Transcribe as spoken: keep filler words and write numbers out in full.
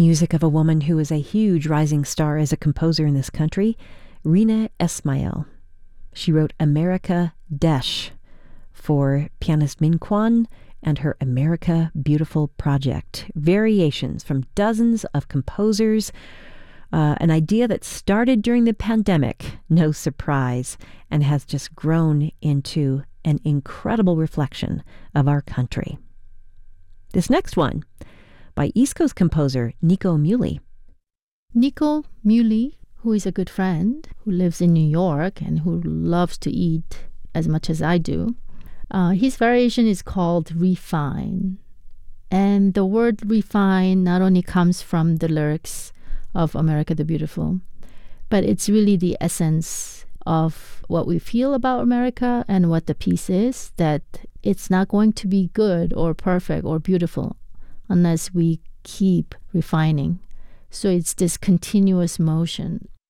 Music of a woman who is a huge rising star as a composer in this country, Rina Esmail. She wrote America Desh for pianist Min Kwan and her America Beautiful project. Variations from dozens of composers, uh, an idea that started during the pandemic, no surprise, and has just grown into an incredible reflection of our country. This next one, by East Coast composer Nico Muhly. Nico Muhly, who is a good friend, who lives in New York and who loves to eat as much as I do, uh, his variation is called Refine. And the word refine not only comes from the lyrics of America the Beautiful, but it's really the essence of what we feel about America and what the piece is, that it's not going to be good or perfect or beautiful unless we keep refining. So it's this continuous motion